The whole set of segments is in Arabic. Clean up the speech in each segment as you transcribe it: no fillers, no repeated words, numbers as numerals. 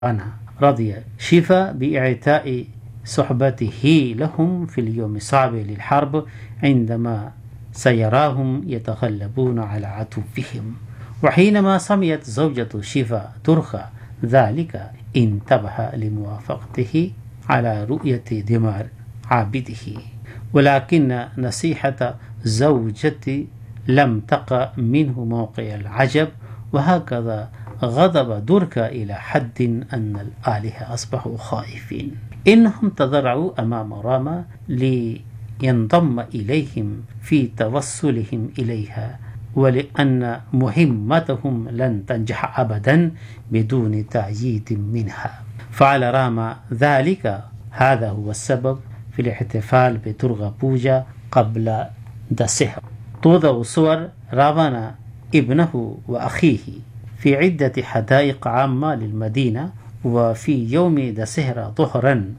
عنها رضي شيفا بإعطاء صحبته لهم في اليوم الصعب للحرب عندما سيراهم يتغلبون على عدوهم. وحينما سمعت زوجة شيفا ترخى ذلك انتبه لموافقته على رؤية دمار عابده، ولكن نصيحة زوجتي لم تقع منه موقع العجب، وهكذا غضب دركا إلى حد أن الآلهة أصبحوا خائفين. إنهم تضرعوا أمام راما لينضم إليهم في توسلهم إليها، ولأن مهمتهم لن تنجح أبدا بدون تأييد منها. فعل راما ذلك. هذا هو السبب في الاحتفال بدرغا بوجا قبل دسهرة. توضع صور راوانا ابنه وأخيه في عدة حدائق عامة للمدينة، وفي يوم دسهرة ظهرا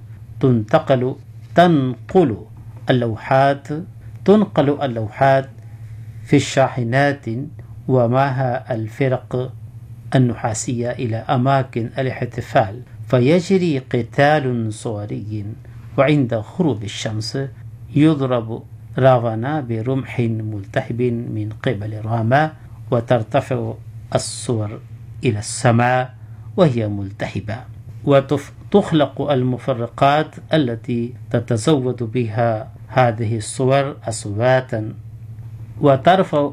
تنقل اللوحات في الشاحنات ومعها الفرق النحاسية إلى أماكن الاحتفال، فيجري قتال صوري. وعند غروب الشمس يضرب راوانا برمح ملتهب من قبل راما، وترتفع الصور إلى السماء وهي ملتهبة، وتخلق المفرقات التي تتزود بها هذه الصور أصواتا، وترفع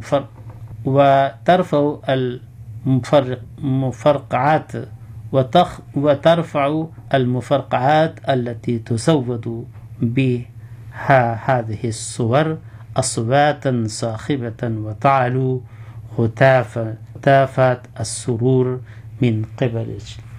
المفرقعات التي تزود بها هذه الصور أصواتا صاخبة، وتعلو هتافات السرور من قبل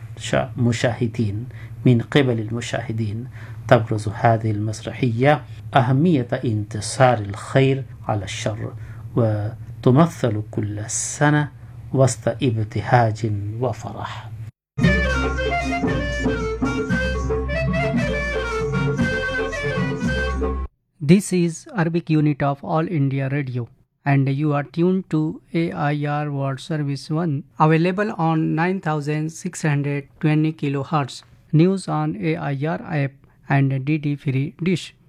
المشاهدين. تبرز هذه المسرحية أهمية انتصار الخير على الشر، وتمثل كل سنة وسط ابتهاج وفرح. This is Arabic unit of All India Radio, and you are tuned to AIR World Service 1, available on 9620 kHz. News on AIR app and DD free dish.